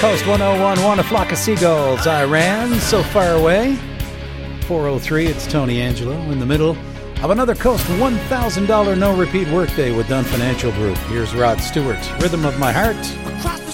Coast 101, a flock of seagulls. I ran so far away. 403, it's Tony Angelo in the middle of another Coast $1,000 no-repeat workday with Dunn Financial Group. Here's Rod Stewart, Rhythm of My Heart. Across the